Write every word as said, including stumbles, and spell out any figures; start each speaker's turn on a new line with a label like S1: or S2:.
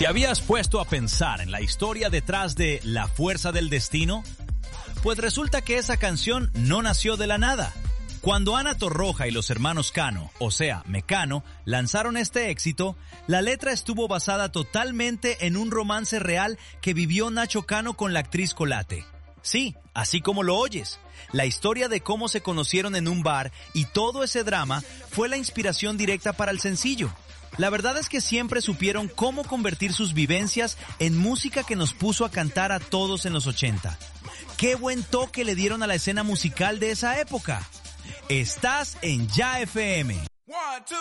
S1: ¿Te habías puesto a pensar en la historia detrás de La Fuerza del Destino? Pues resulta que esa canción no nació de la nada. Cuando Ana Torroja y los hermanos Cano, o sea, Mecano, lanzaron este éxito, la letra estuvo basada totalmente en un romance real que vivió Nacho Cano con la actriz Colate. Sí, así como lo oyes. La historia de cómo se conocieron en un bar y todo ese drama fue la inspiración directa para el sencillo. La verdad es que siempre supieron cómo convertir sus vivencias en música que nos puso a cantar a todos en los ochenta. ¡Qué buen toque le dieron a la escena musical de esa época! Estás en Ya F M. One, two.